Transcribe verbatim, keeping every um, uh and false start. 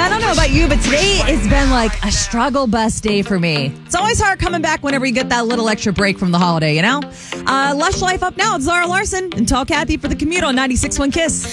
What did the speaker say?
I don't know about you, but today it's been like a struggle bus day for me. It's always hard coming back whenever you get that little extra break from the holiday, you know? Uh, Lush Life up now. It's Zara Larson and Tall Kathy for the commute on ninety-six point one Kiss.